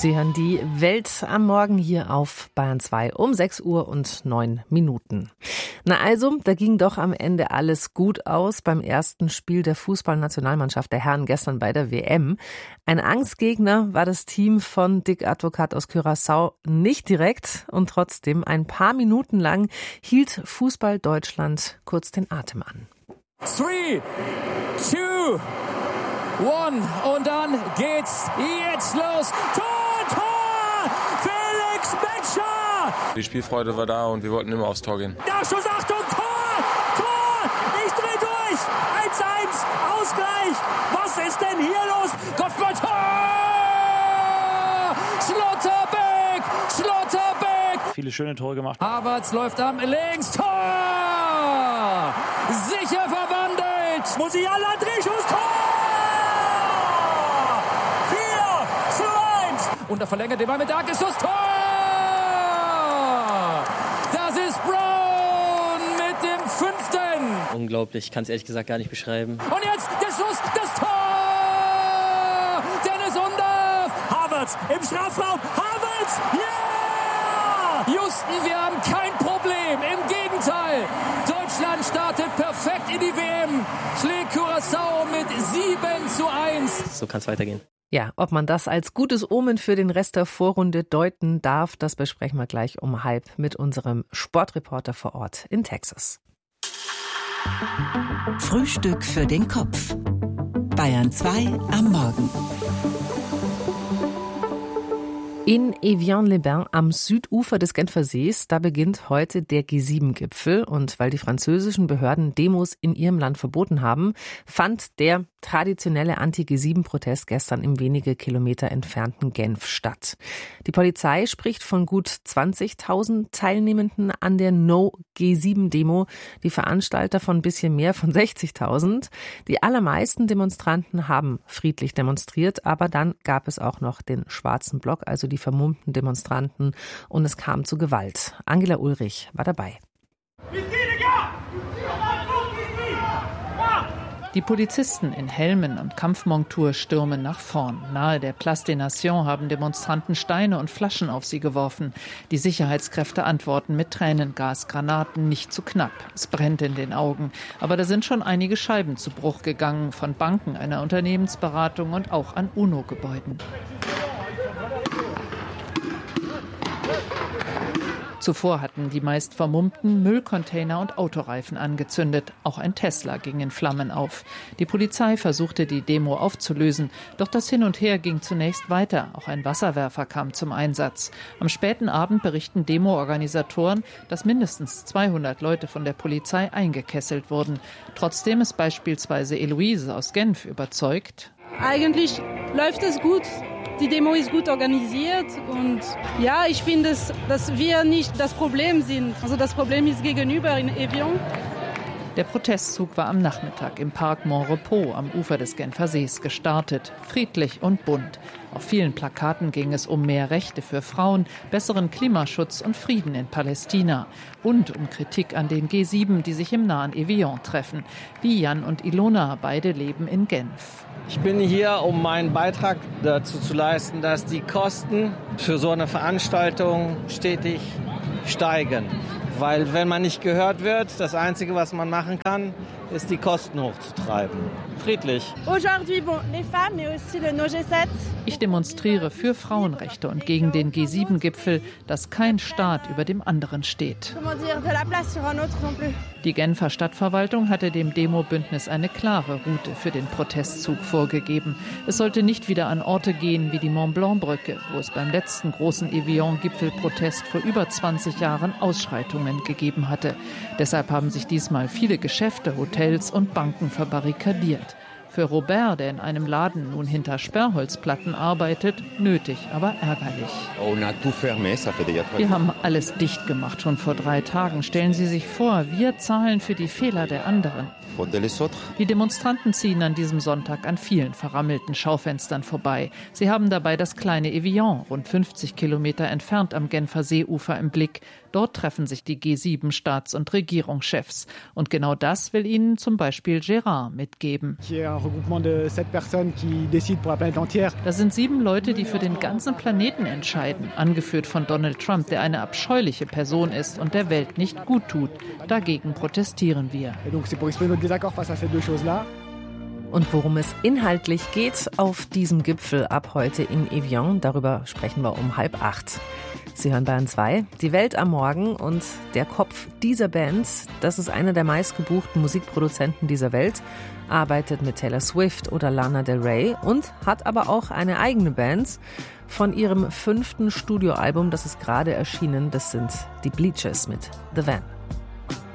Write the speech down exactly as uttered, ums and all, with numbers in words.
Sie hören die Welt am Morgen hier auf Bayern zwei um sechs Uhr und neun Minuten. Na also, da ging doch am Ende alles gut aus beim ersten Spiel der Fußballnationalmannschaft der Herren gestern bei der W M. Ein Angstgegner war das Team von Dick Advocaat aus Curaçao nicht direkt und trotzdem ein paar Minuten lang hielt Fußball Deutschland kurz den Atem an. Three, two, one und dann geht's jetzt los. Tor! Felix Metscher! Die Spielfreude war da und wir wollten immer aufs Tor gehen. Nachschuss, Achtung, Tor! Tor! Ich dreh durch! eins eins, Ausgleich! Was ist denn hier los? Kopfball, Tor! Schlotterbeck! Schlotterbeck! Viele schöne Tore gemacht. Havertz läuft am links, Tor! Sicher verwandelt! Musiala, Drehschuss, Tor! Und er verlängert den Ball mit Darkes Schuss. Tor! Das ist Brown mit dem fünften. Unglaublich, ich kann es ehrlich gesagt gar nicht beschreiben. Und jetzt der Schuss, das Tor! Dennis Undaff! Havertz im Strafraum. Havertz! Ja! Houston, wir haben kein Problem. Im Gegenteil. Deutschland startet perfekt in die W M. Schlägt Curaçao mit sieben zu eins. So kann es weitergehen. Ja, ob man das als gutes Omen für den Rest der Vorrunde deuten darf, das besprechen wir gleich um halb mit unserem Sportreporter vor Ort in Texas. Frühstück für den Kopf. Bayern zwei am Morgen. In Evian-les-Bains am Südufer des Genfer Sees, da beginnt heute der G sieben Gipfel. Und weil die französischen Behörden Demos in ihrem Land verboten haben, fand der traditionelle Anti-G sieben Protest gestern im wenige Kilometer entfernten Genf statt. Die Polizei spricht von gut zwanzigtausend Teilnehmenden an der No-G sieben Demo, die Veranstalter von ein bisschen mehr von sechzigtausend. Die allermeisten Demonstranten haben friedlich demonstriert, aber dann gab es auch noch den schwarzen Block, also die vermummten Demonstranten, und es kam zu Gewalt. Angela Ulrich war dabei. Die Polizisten in Helmen und Kampfmontur stürmen nach vorn. Nahe der Place des Nations haben Demonstranten Steine und Flaschen auf sie geworfen. Die Sicherheitskräfte antworten mit Tränengas, Granaten, nicht zu knapp. Es brennt in den Augen. Aber da sind schon einige Scheiben zu Bruch gegangen, von Banken, einer Unternehmensberatung und auch an UNO-Gebäuden. Zuvor hatten die meist Vermummten Müllcontainer und Autoreifen angezündet. Auch ein Tesla ging in Flammen auf. Die Polizei versuchte, die Demo aufzulösen. Doch das Hin und Her ging zunächst weiter. Auch ein Wasserwerfer kam zum Einsatz. Am späten Abend berichten Demo-Organisatoren, dass mindestens zweihundert Leute von der Polizei eingekesselt wurden. Trotzdem ist beispielsweise Eloise aus Genf überzeugt. Eigentlich läuft es gut. Die Demo ist gut organisiert und ja, ich finde, dass wir nicht das Problem sind. Also das Problem ist gegenüber in Evian. Der Protestzug war am Nachmittag im Park Montrepos am Ufer des Genfer Sees gestartet. Friedlich und bunt. Auf vielen Plakaten ging es um mehr Rechte für Frauen, besseren Klimaschutz und Frieden in Palästina. Und um Kritik an den G sieben, die sich im nahen Evian treffen. Wie Jan und Ilona, beide leben in Genf. Ich bin hier, um meinen Beitrag dazu zu leisten, dass die Kosten für so eine Veranstaltung stetig steigen. Weil wenn man nicht gehört wird, das Einzige, was man machen kann, ist die Kosten hochzutreiben. Friedlich. Ich demonstriere für Frauenrechte und gegen den G sieben Gipfel, dass kein Staat über dem anderen steht. Die Genfer Stadtverwaltung hatte dem Demo-Bündnis eine klare Route für den Protestzug vorgegeben. Es sollte nicht wieder an Orte gehen wie die Mont-Blanc-Brücke, wo es beim letzten großen Evian-Gipfelprotest vor über zwanzig Jahren Ausschreitungen gegeben hatte. Deshalb haben sich diesmal viele Geschäfte, Hotels und Banken verbarrikadiert. Für Robert, der in einem Laden nun hinter Sperrholzplatten arbeitet, nötig, aber ärgerlich. Wir haben alles dicht gemacht, schon vor drei Tagen. Stellen Sie sich vor, wir zahlen für die Fehler der anderen. Die Demonstranten ziehen an diesem Sonntag an vielen verrammelten Schaufenstern vorbei. Sie haben dabei das kleine Evian, rund fünfzig Kilometer entfernt am Genfer Seeufer, im Blick. Dort treffen sich die G sieben Staats- und Regierungschefs. Und genau das will ihnen zum Beispiel Gérard mitgeben. Das sind sieben Leute, die für den ganzen Planeten entscheiden, angeführt von Donald Trump, der eine abscheuliche Person ist und der Welt nicht gut tut. Dagegen protestieren wir. Und worum es inhaltlich geht auf diesem Gipfel ab heute in Evian, darüber sprechen wir um halb acht. Sie hören Bayern zwei, die Welt am Morgen, und der Kopf dieser Band, das ist einer der meistgebuchten Musikproduzenten dieser Welt, arbeitet mit Taylor Swift oder Lana Del Rey und hat aber auch eine eigene Band. Von ihrem fünften Studioalbum, das ist gerade erschienen, das sind die Bleachers mit The Van.